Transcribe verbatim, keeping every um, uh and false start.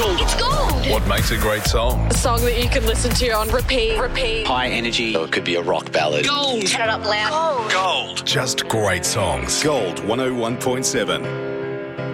gold. It's gold. What makes a great song? A song that you can listen to on repeat, repeat. High energy. Or it could be a rock ballad. Gold. Turn it up loud. Gold. Just great songs. Gold one oh one point seven.